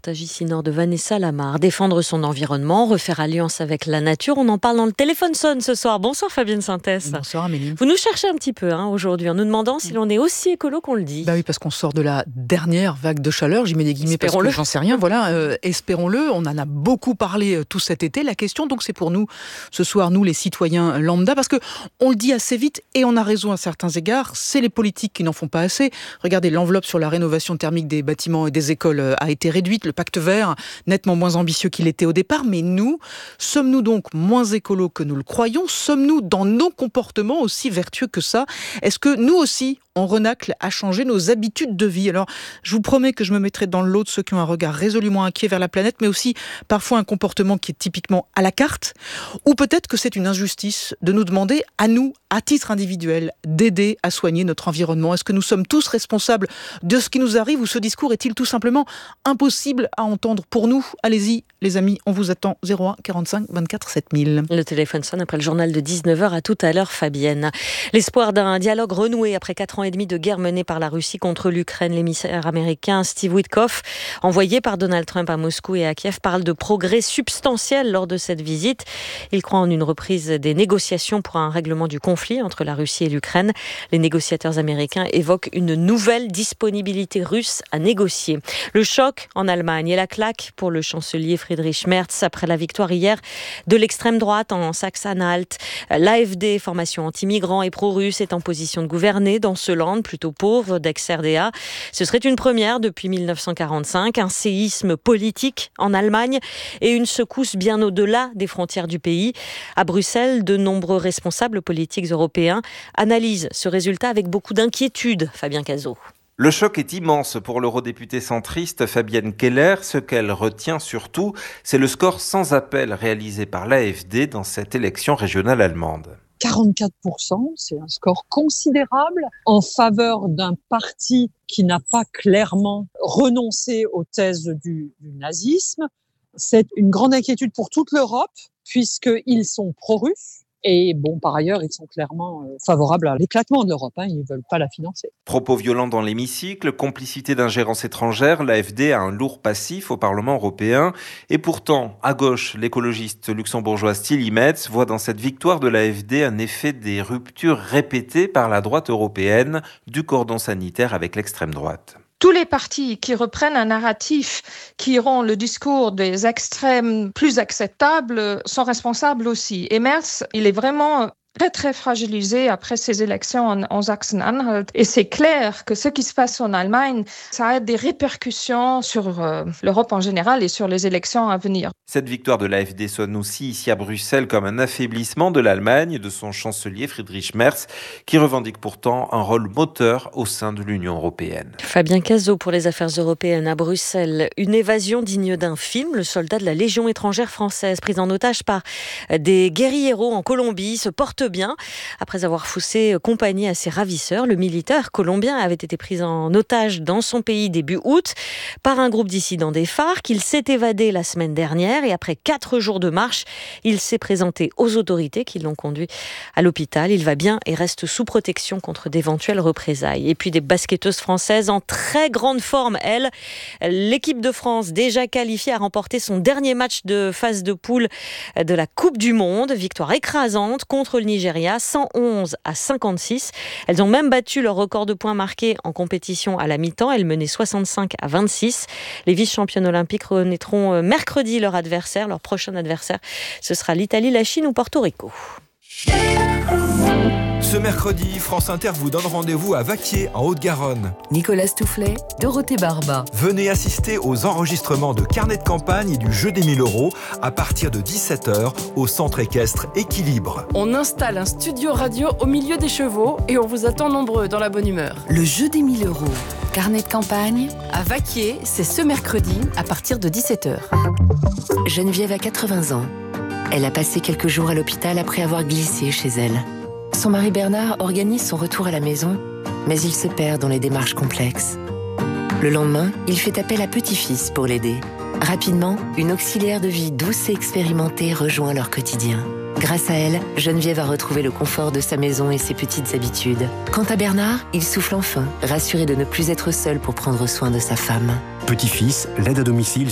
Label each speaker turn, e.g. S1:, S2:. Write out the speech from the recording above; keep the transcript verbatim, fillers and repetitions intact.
S1: reportage ici nord de Vanessa Lamar. Défendre son environnement, refaire alliance avec la nature, on en parle dans le téléphone sonne ce soir. Bonsoir Fabienne Synthès.
S2: Bonsoir Amélie.
S1: Vous nous cherchez un petit peu hein, aujourd'hui en nous demandant si l'on est aussi écolo qu'on le dit.
S2: Bah oui, parce qu'on sort de la dernière vague de chaleur, j'y mets des guillemets parce que j'en sais rien, voilà, euh, espérons-le, on en a beaucoup parlé euh, tout cet été. La question donc c'est pour nous, ce soir, nous les citoyens lambda, parce que on le dit assez vite et on a raison à certains égards, c'est les politiques qui n'en font pas assez. Regardez, l'enveloppe sur la rénovation thermique des bâtiments et des écoles a été réduite, le pacte vert nettement moins ambitieux qu'il était au départ, mais nous, sommes-nous donc moins écolos que nous le croyons? Sommes-nous dans nos comportements aussi vertueux que ça? Est-ce que nous aussi, on renacle à changer nos habitudes de vie? Alors, je vous promets que je me mettrai dans le lot de ceux qui ont un regard résolument inquiet vers la planète, mais aussi parfois un comportement qui est typiquement à la carte, ou peut-être que c'est une injustice de nous demander à nous, à titre individuel, d'aider à soigner notre environnement. Est-ce que nous sommes tous responsables de ce qui nous arrive, ou ce discours est-il tout simplement impossible à entendre pour nous? Allez-y, les amis, on vous attend. zéro un quarante-cinq vingt-quatre sept mille.
S1: Le téléphone sonne après le journal de dix-neuf heures. À tout à l'heure, Fabienne. L'espoir d'un dialogue renoué après quatre ans et demi de guerre menée par la Russie contre l'Ukraine. L'émissaire américain Steve Witkoff, envoyé par Donald Trump à Moscou et à Kiev, parle de progrès substantiels lors de cette visite. Il croit en une reprise des négociations pour un règlement du conflit entre la Russie et l'Ukraine. Les négociateurs américains évoquent une nouvelle disponibilité russe à négocier. Le choc en Allemagne et la claque pour le chancelier Friedrich Merz après la victoire hier de l'extrême droite en Saxe-Anhalt. L'A F D, formation anti-migrants et pro-russe, est en position de gouverner dans ce land plutôt pauvre d'ex-R D A. Ce serait une première depuis mille neuf cent quarante-cinq, un séisme politique en Allemagne et une secousse bien au-delà des frontières du pays. À Bruxelles, de nombreux responsables politiques européens analysent ce résultat avec beaucoup d'inquiétude. Fabien Cazot.
S3: Le choc est immense pour l'eurodéputée centriste Fabienne Keller. Ce qu'elle retient surtout, c'est le score sans appel réalisé par l'A F D dans cette élection régionale allemande.
S4: quarante-quatre pour cent, c'est un score considérable en faveur d'un parti qui n'a pas clairement renoncé aux thèses du, du nazisme. C'est une grande inquiétude pour toute l'Europe, puisqu'ils sont pro-russes. Et bon, par ailleurs, ils sont clairement favorables à l'éclatement de l'Europe. Hein, ils ne veulent pas la financer.
S3: Propos violents dans l'hémicycle, complicité d'ingérence étrangère, l'A F D a un lourd passif au Parlement européen. Et pourtant, à gauche, l'écologiste luxembourgeoise Tilly Metz voit dans cette victoire de l'A F D un effet des ruptures répétées par la droite européenne du cordon sanitaire avec l'extrême droite.
S5: Tous les partis qui reprennent un narratif qui rend le discours des extrêmes plus acceptable sont responsables aussi. Et Merz, il est vraiment très très fragilisé après ces élections en, en Sachsen-Anhalt. Et c'est clair que ce qui se passe en Allemagne, ça a des répercussions sur euh, l'Europe en général et sur les élections à venir.
S3: Cette victoire de l'A F D sonne aussi ici à Bruxelles comme un affaiblissement de l'Allemagne et de son chancelier Friedrich Merz, qui revendique pourtant un rôle moteur au sein de l'Union européenne.
S1: Fabien Cazot pour les affaires européennes à Bruxelles. Une évasion digne d'un film. Le soldat de la Légion étrangère française, pris en otage par des guérilleros en Colombie, se porte bien. Après avoir faussé compagnie à ses ravisseurs, le militaire colombien avait été pris en otage dans son pays début août par un groupe dissidents des FARC. Il s'est évadé la semaine dernière et après quatre jours de marche, il s'est présenté aux autorités qui l'ont conduit à l'hôpital. Il va bien et reste sous protection contre d'éventuelles représailles. Et puis des basketteuses françaises en très grande forme, elles. L'équipe de France, déjà qualifiée, a remporté son dernier match de phase de poule de la Coupe du Monde. Victoire écrasante contre le Nigeria, cent onze à cinquante-six. Elles ont même battu leur record de points marqués en compétition à la mi-temps. Elles menaient soixante-cinq à vingt-six. Les vice-championnes olympiques renaîtront mercredi leur adversaire. Leur prochain adversaire, ce sera l'Italie, la Chine ou Porto Rico.
S6: Ce mercredi, France Inter vous donne rendez-vous à Vaquier, en Haute-Garonne.
S7: Nicolas Stoufflet, Dorothée Barba.
S6: Venez assister aux enregistrements de Carnet de campagne et du Jeu des mille euros à partir de dix-sept heures au centre équestre Équilibre.
S7: On installe un studio radio au milieu des chevaux et on vous attend nombreux dans la bonne humeur.
S8: Le Jeu des mille euros. Carnet de campagne.
S7: À Vaquier, c'est ce mercredi à partir de dix-sept heures.
S8: Geneviève a quatre-vingts ans. Elle a passé quelques jours à l'hôpital après avoir glissé chez elle. Son mari Bernard organise son retour à la maison, mais il se perd dans les démarches complexes. Le lendemain, il fait appel à petit-fils pour l'aider. Rapidement, une auxiliaire de vie douce et expérimentée rejoint leur quotidien. Grâce à elle, Geneviève a retrouvé le confort de sa maison et ses petites habitudes. Quant à Bernard, il souffle enfin, rassuré de ne plus être seul pour prendre soin de sa femme.
S9: Petit-fils, l'aide à domicile